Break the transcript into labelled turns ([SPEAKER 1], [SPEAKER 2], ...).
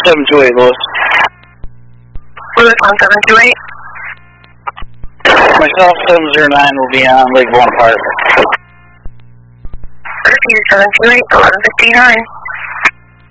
[SPEAKER 1] 1728, Lewis.
[SPEAKER 2] Lewis 1728.
[SPEAKER 1] Myself, 709 will be on Lake Bourne Park.
[SPEAKER 2] Repeat 728, 1159.